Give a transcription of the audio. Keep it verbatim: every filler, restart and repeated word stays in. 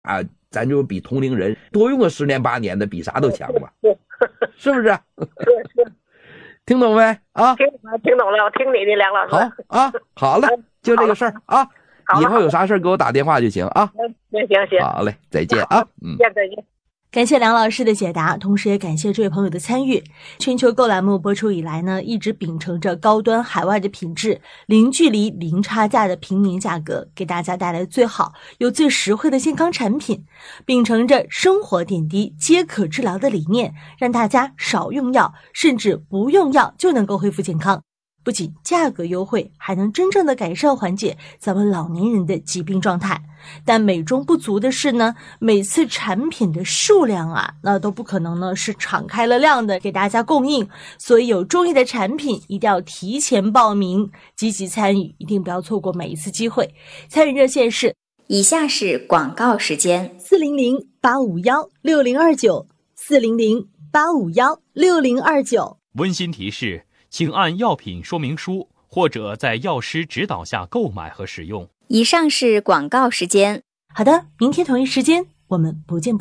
啊，咱就比同龄人多用个十年八年的，比啥都强吧，是不是？ 是是， 听懂没啊？ 听听懂了，我听你的，梁老师。 好啊，好了，就这个事儿啊，以后有啥事儿给我打电话就行啊。 行行行， 好嘞，再见啊，嗯， 再见再见。 感谢梁老师的解答，同时也感谢这位朋友的参与。全球购栏目播出以来呢，一直秉承着高端海外的品质，零距离零差价的平民价格，给大家带来最好又最实惠的健康产品，秉承着生活点滴皆可治疗的理念，让大家少用药，甚至不用药就能够恢复健康。不仅价格优惠，还能真正的改善缓解咱们老年人的疾病状态。但美中不足的是呢，每次产品的数量啊，那都不可能呢是敞开了量的给大家供应，所以有中意的产品一定要提前报名，积极参与，一定不要错过每一次机会。参与热线是以下是广告时间： 四零零八五幺六零二九，四零零八五幺六零二九。 温馨提示，请按药品说明书或者在药师指导下购买和使用。 以上是广告时间。 好的，明天同一时间我们不见不散。